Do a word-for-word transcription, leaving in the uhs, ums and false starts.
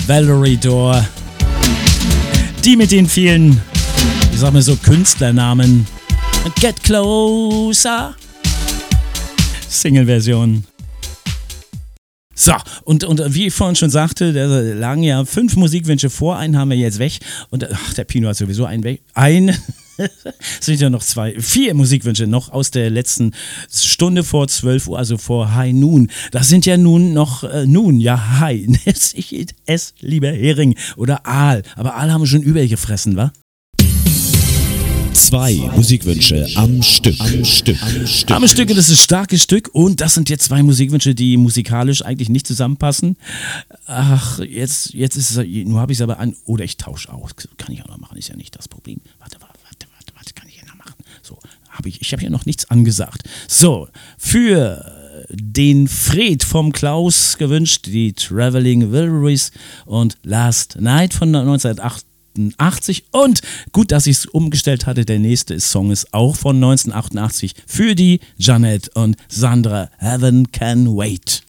Valerie Dore. Die mit den vielen, ich sag mal so, Künstlernamen. Get Closer. Single-Version. So, und, und wie ich vorhin schon sagte, da lagen ja fünf Musikwünsche vor, einen haben wir jetzt weg. Und ach, der Pino hat sowieso einen weg. Ein, es sind ja noch zwei, vier Musikwünsche noch aus der letzten Stunde vor zwölf Uhr, also vor High Noon. Das sind ja nun noch, äh, nun, ja, High. Ich esse lieber Hering oder Aal. Aber Aal haben wir schon übergefressen, wa? Zwei Musikwünsche am Stück. Am Stück. Am Stück. Am Stück, das ist ein starkes Stück. Und das sind jetzt zwei Musikwünsche, die musikalisch eigentlich nicht zusammenpassen. Ach, jetzt, jetzt ist es, nur habe ich es aber an. Oder ich tausche aus. Kann ich auch noch machen, ist ja nicht das Problem. Warte, warte, warte, warte, warte kann ich ja noch machen. So, habe ich, ich habe ja noch nichts angesagt. So, für den Fred vom Klaus gewünscht, die Traveling Wilburys und Last Night von neunzehnhundertachtzig. Und gut, dass ich es umgestellt hatte, der nächste Song ist auch von neunzehnhundertachtundachtzig für die Janet und Sandra. Heaven Can Wait.